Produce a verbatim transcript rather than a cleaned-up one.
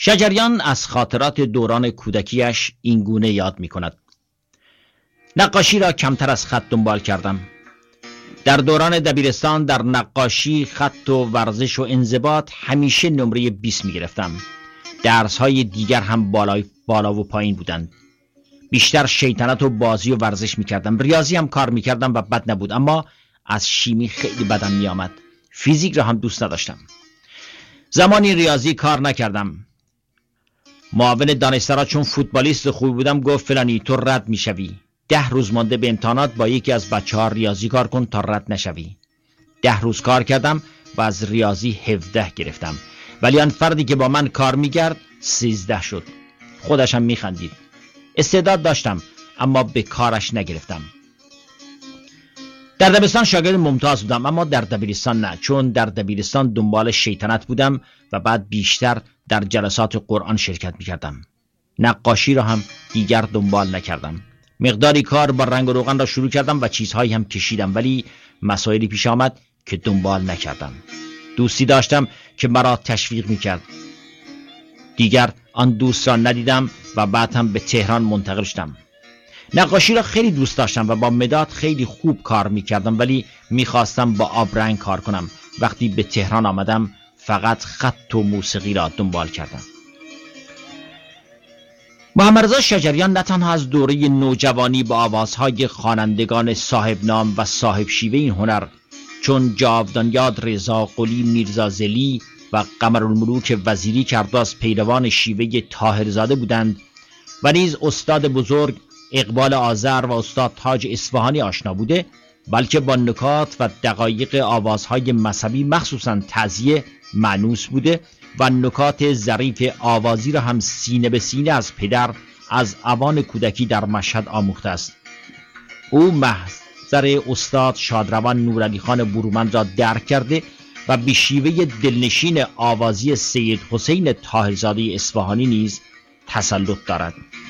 شجریان از خاطرات دوران کودکیش این گونه یاد می کند: نقاشی را کمتر از خط دنبال کردم. در دوران دبیرستان در نقاشی، خط و ورزش و انضباط همیشه نمره بیست می گرفتم. درس های دیگر هم بالا, بالا و پایین بودند. بیشتر شیطنت و بازی و ورزش می کردم. ریاضی هم کار می کردم و بد نبود، اما از شیمی خیلی بدم می آمد. فیزیک را هم دوست نداشتم. زمانی ریاضی کار نکردم. معاون دانشسرا چون فوتبالیست خوبی بودم گفت فلانی تو رد می شوی. ده روز مانده به امتحانات با یکی از بچه ها ریاضی کار کن تا رد نشوی. ده روز کار کردم و از ریاضی هفده گرفتم، ولی آن فردی که با من کار میکرد سیزده شد. خودشم میخندید. استعداد داشتم اما به کارش نگرفتم. در دبیرستان شاگرد ممتاز بودم، اما در دبیرستان نه، چون در دبیرستان دنبال شیطنت بودم و بعد بیشتر در جلسات قرآن شرکت میکردم. نقاشی را هم دیگر دنبال نکردم. مقداری کار با رنگ و روغن را شروع کردم و چیزهایی هم کشیدم، ولی مسائلی پیش آمد که دنبال نکردم. دوستی داشتم که مرا تشویق میکرد. دیگر آن دوست را ندیدم و بعد هم به تهران منتقل شدم. نقاشی را خیلی دوست داشتم و با مداد خیلی خوب کار میکردم، ولی میخواستم با آبرنگ کار کنم. وقتی به تهران آمدم فقط خط و موسیقی را دنبال کردم. محمد رضا شجریان نه تنها از دوره نوجوانی با آوازهای خوانندگان صاحب نام و صاحب شیوه این هنر چون جاودان یاد رضا قلی، میرزا زلی و قمرالملوک وزیری کرد از پیروان شیوه طاهرزاده بودند و نیز استاد بزرگ اقبال آذر و استاد تاج اصفهانی آشنا بوده، بلکه با نکات و دقایق آوازهای مذهبی مخصوصاً تعزیه مانوس بوده و نکات ظریف آوازی را هم سینه به سینه از پدر از اوان کودکی در مشهد آموخته است. او محضر استاد شادروان نورعلی خان برومند را درک کرده و به شیوه دلنشین آوازی سید حسین طاهرزاده اصفهانی نیز تسلط دارد.